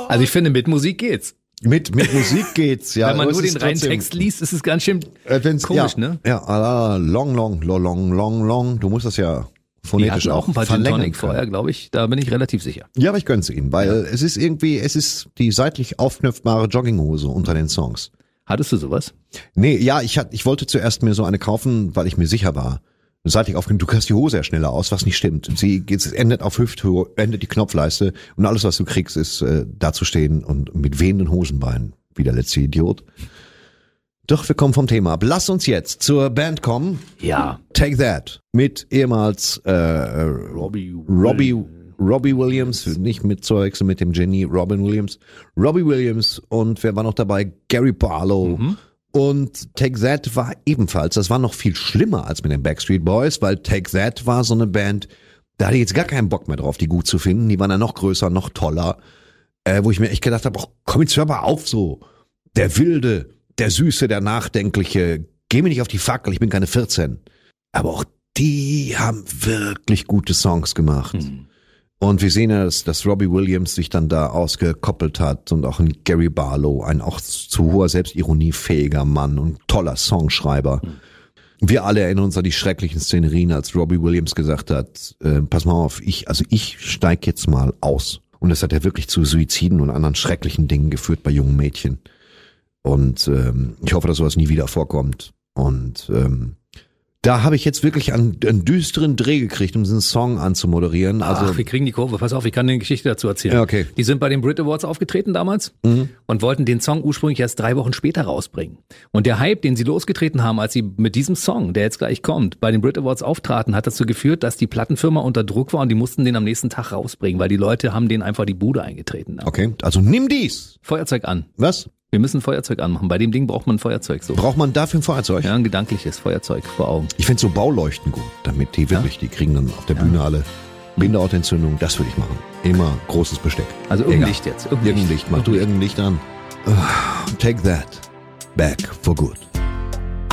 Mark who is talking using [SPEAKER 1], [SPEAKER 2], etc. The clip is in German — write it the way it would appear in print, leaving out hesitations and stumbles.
[SPEAKER 1] Also ich finde, mit Musik geht's.
[SPEAKER 2] Mit Musik geht's, ja.
[SPEAKER 1] Wenn man nur den reinen Text liest, ist es ganz schön komisch, ne?
[SPEAKER 2] Ja, long. Du musst das ja phonetisch
[SPEAKER 1] auch ein paar Gin Tonic
[SPEAKER 2] können.
[SPEAKER 1] vorher, glaube ich. Da bin ich relativ sicher.
[SPEAKER 2] Ja, aber ich gönn's ihnen, weil es ist die seitlich aufknöpfbare Jogginghose unter den Songs.
[SPEAKER 1] Hattest du sowas?
[SPEAKER 2] Nee, ja, ich wollte zuerst mir so eine kaufen, weil ich mir sicher war. Seitlich aufknöpft, du kriegst die Hose ja schneller aus, was nicht stimmt. Es endet auf Hüfthöhe, endet die Knopfleiste und alles, was du kriegst, ist da zu stehen und mit wehenden Hosenbeinen, wie der letzte Idiot. Doch, wir kommen vom Thema ab. Lass uns jetzt zur Band kommen.
[SPEAKER 1] Ja.
[SPEAKER 2] Take That. Mit ehemals Robbie Williams, nicht mit Zeugs, mit dem Genie, Robin Williams. Robbie Williams und wer war noch dabei? Gary Barlow. Und Take That war ebenfalls, das war noch viel schlimmer als mit den Backstreet Boys, weil Take That war so eine Band, da hatte ich jetzt gar keinen Bock mehr drauf, die gut zu finden. Die waren dann noch größer, noch toller. Wo ich mir echt gedacht habe, komm jetzt hör mal auf so. Der Wilde, der Süße, der Nachdenkliche, geh mir nicht auf die Fackel, ich bin keine 14. Aber auch die haben wirklich gute Songs gemacht. Und wir sehen ja, dass Robbie Williams sich dann da ausgekoppelt hat und auch ein Gary Barlow, ein auch zu hoher Selbstironie fähiger Mann und toller Songschreiber. Wir alle erinnern uns an die schrecklichen Szenerien, als Robbie Williams gesagt hat, pass mal auf, ich steig jetzt mal aus. Und das hat ja wirklich zu Suiziden und anderen schrecklichen Dingen geführt bei jungen Mädchen. Und ich hoffe, dass sowas nie wieder vorkommt. Und da habe ich jetzt wirklich einen düsteren Dreh gekriegt, um diesen Song anzumoderieren. Also
[SPEAKER 1] wir kriegen die Kurve. Pass auf, ich kann dir eine Geschichte dazu erzählen.
[SPEAKER 2] Ja, okay.
[SPEAKER 1] Die sind bei den Brit Awards aufgetreten damals und wollten den Song ursprünglich erst 3 Wochen später rausbringen. Und der Hype, den sie losgetreten haben, als sie mit diesem Song, der jetzt gleich kommt, bei den Brit Awards auftraten, hat dazu geführt, dass die Plattenfirma unter Druck war und die mussten den am nächsten Tag rausbringen, weil die Leute haben denen einfach die Bude eingetreten.
[SPEAKER 2] Okay, also nimm dies.
[SPEAKER 1] Feuerzeug an.
[SPEAKER 2] Was?
[SPEAKER 1] Wir müssen Feuerzeug anmachen. Bei dem Ding braucht man ein Feuerzeug. So.
[SPEAKER 2] Braucht man dafür ein Feuerzeug?
[SPEAKER 1] Ja, ein gedankliches Feuerzeug vor Augen.
[SPEAKER 2] Ich finde so Bauleuchten gut, damit die wirklich, die kriegen dann auf der Bühne alle Bindehautentzündung. Das würde ich machen. Immer großes Besteck.
[SPEAKER 1] Also irgendein Licht jetzt.
[SPEAKER 2] Irgendein Licht. Mach du irgendein Licht an. Take that back for good.